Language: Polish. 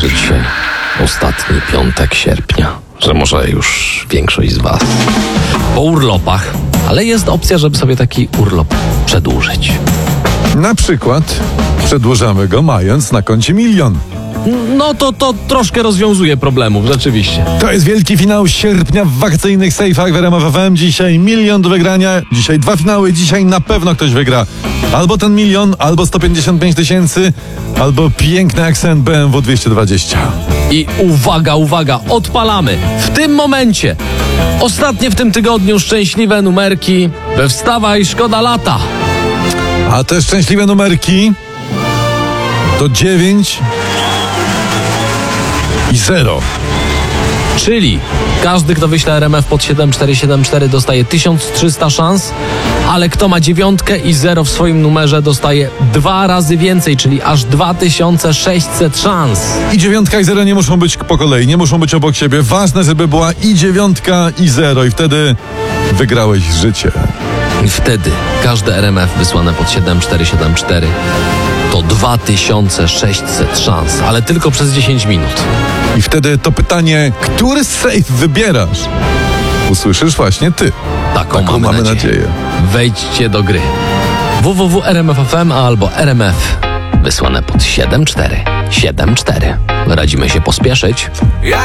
że dzisiaj ostatni piątek sierpnia, że może już większość z was po urlopach, ale jest opcja, żeby sobie taki urlop przedłużyć. Na przykład przedłużamy go mając na koncie 1 000 000. No to troszkę rozwiązuje problemów, rzeczywiście. To jest wielki finał sierpnia w wakacyjnych sejfach w RMF FM. Dzisiaj 1 000 000 do wygrania. Dzisiaj 2 finały. Dzisiaj na pewno ktoś wygra. Albo ten 1 000 000, albo 155 000, albo piękny akcent BMW 220. I uwaga, odpalamy. W tym momencie ostatnie w tym tygodniu szczęśliwe numerki we Wstawaj, szkoda lata. A te szczęśliwe numerki to 9 i 0. Czyli każdy, kto wyśle RMF pod 7474 dostaje 1300 szans, ale kto ma 9 i 0 w swoim numerze dostaje 2 razy więcej, czyli aż 2600 szans. I 9 i 0 nie muszą być po kolei, nie muszą być obok siebie. Ważne, żeby była i 9 i 0 i wtedy wygrałeś życie. I wtedy każde RMF wysłane pod 7474 to 2600 szans, ale tylko przez 10 minut. I wtedy to pytanie, który sejf wybierasz? Usłyszysz właśnie ty. Taką mamy nadzieję. Wejdźcie do gry. www.rmf.fm albo RMF wysłane pod 7474. Radzimy się pospieszyć.